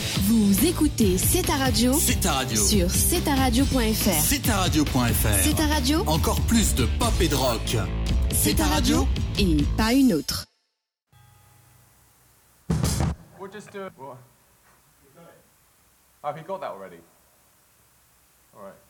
Vous écoutez C'est ta radio. C'est ta radio. Sur cetaradio.fr. C'est ta radio.fr. C'est ta radio. Encore plus de pop et de rock. C'est ta radio. Et pas une autre. We'll just do it. What? Oh, he got that already. All right.